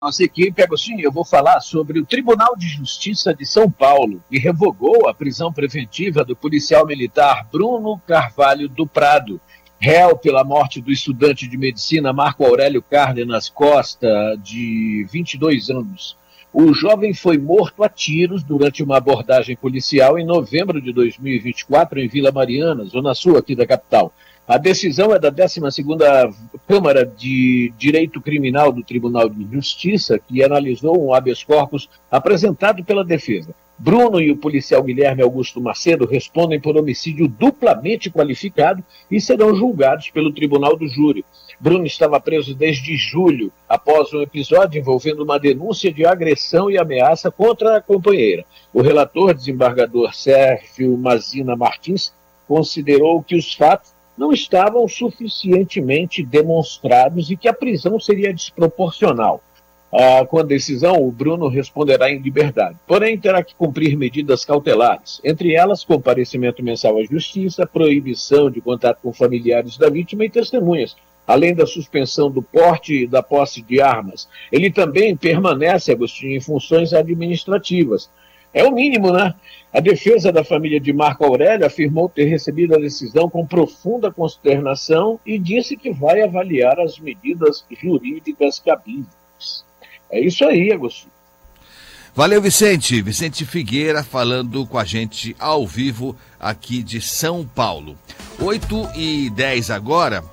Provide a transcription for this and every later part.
Nossa equipe, Agostinho, eu vou falar sobre o Tribunal de Justiça de São Paulo, que revogou a prisão preventiva do policial militar Bruno Carvalho do Prado, réu pela morte do estudante de medicina Marco Aurélio Cárdenas Costa, de 22 anos. O jovem foi morto a tiros durante uma abordagem policial em novembro de 2024 em Vila Mariana, zona sul aqui da capital. A decisão é da 12ª Câmara de Direito Criminal do Tribunal de Justiça, que analisou um habeas corpus apresentado pela defesa. Bruno e o policial Guilherme Augusto Macedo respondem por homicídio duplamente qualificado e serão julgados pelo Tribunal do Júri. Bruno estava preso desde julho, após um episódio envolvendo uma denúncia de agressão e ameaça contra a companheira. O relator, desembargador Sérgio Mazina Martins, considerou que os fatos não estavam suficientemente demonstrados e que a prisão seria desproporcional. Com a decisão, o Bruno responderá em liberdade, porém terá que cumprir medidas cautelares, entre elas comparecimento mensal à justiça, proibição de contato com familiares da vítima e testemunhas, além da suspensão do porte e da posse de armas. Ele também permanece, Agostinho, em funções administrativas. É o mínimo, né? A defesa da família de Marco Aurélio afirmou ter recebido a decisão com profunda consternação e disse que vai avaliar as medidas jurídicas cabíveis. É isso aí, Agostinho. Valeu, Vicente. Vicente Figueira falando com a gente ao vivo aqui de São Paulo. 8h10 agora.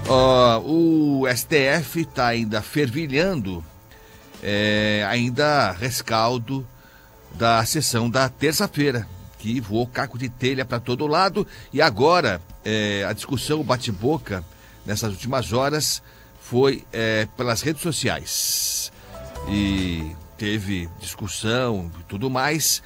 O STF está ainda fervilhando, ainda rescaldo da sessão da terça-feira, que voou caco de telha para todo lado, e agora a discussão, o bate-boca, nessas últimas horas, foi pelas redes sociais. E teve discussão e tudo mais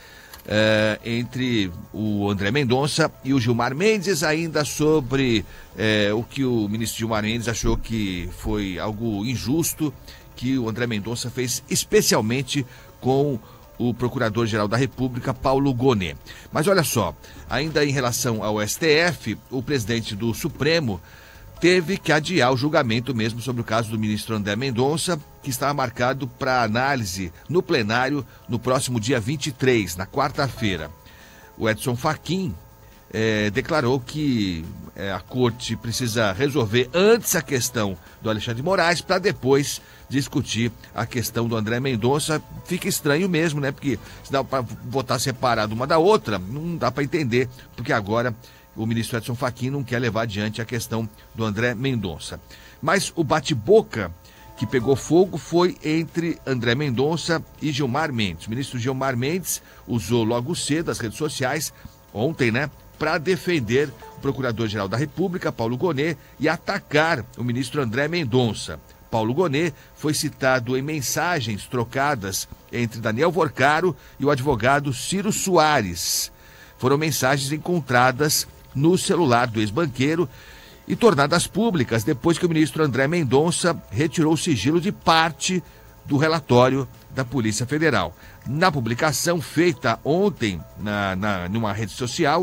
entre o André Mendonça e o Gilmar Mendes, ainda sobre o que o ministro Gilmar Mendes achou que foi algo injusto, que o André Mendonça fez especialmente com o Procurador-Geral da República, Paulo Gonet. Mas olha só, ainda em relação ao STF, o presidente do Supremo teve que adiar o julgamento mesmo sobre o caso do ministro André Mendonça, que estava marcado para análise no plenário no próximo dia 23, na quarta-feira. O Edson Fachin declarou que a corte precisa resolver antes a questão do Alexandre de Moraes para depois discutir a questão do André Mendonça. Fica estranho mesmo, né? Porque se dá para votar separado uma da outra, não dá para entender, porque agora o ministro Edson Fachin não quer levar adiante a questão do André Mendonça. Mas o bate-boca que pegou fogo foi entre André Mendonça e Gilmar Mendes. O ministro Gilmar Mendes usou logo cedo as redes sociais, ontem, né, para defender o Procurador-Geral da República, Paulo Gonet, e atacar o ministro André Mendonça. Paulo Gonet foi citado em mensagens trocadas entre Daniel Vorcaro e o advogado Ciro Soares. Foram mensagens encontradas no celular do ex-banqueiro e tornadas públicas depois que o ministro André Mendonça retirou o sigilo de parte do relatório da Polícia Federal. Na publicação feita ontem numa rede social,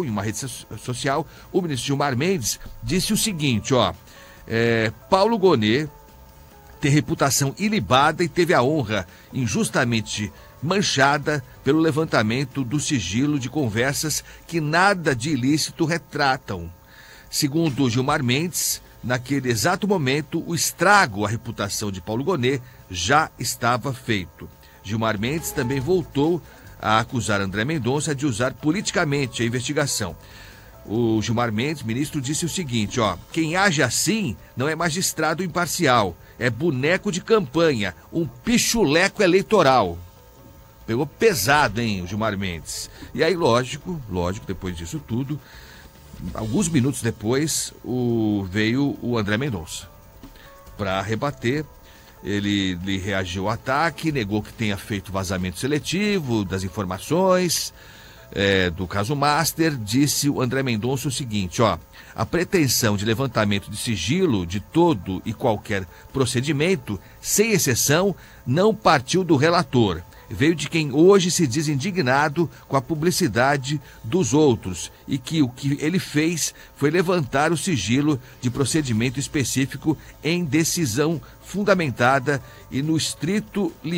o ministro Gilmar Mendes disse o seguinte, Paulo Gonet tem reputação ilibada e teve a honra injustamente manchada pelo levantamento do sigilo de conversas que nada de ilícito retratam. Segundo Gilmar Mendes, naquele exato momento, o estrago à reputação de Paulo Gonet já estava feito. Gilmar Mendes também voltou a acusar André Mendonça de usar politicamente a investigação. O Gilmar Mendes, ministro, disse o seguinte, quem age assim não é magistrado imparcial, é boneco de campanha, um pichuleco eleitoral. Pegou pesado, hein, o Gilmar Mendes. E aí, lógico, depois disso tudo, alguns minutos depois, veio o André Mendonça para rebater. Ele reagiu ao ataque, negou que tenha feito vazamento seletivo das informações do caso Master. Disse o André Mendonça o seguinte, a pretensão de levantamento de sigilo de todo e qualquer procedimento, sem exceção, não partiu do relator. Veio de quem hoje se diz indignado com a publicidade dos outros e que o que ele fez foi levantar o sigilo de procedimento específico em decisão fundamentada e no estrito limite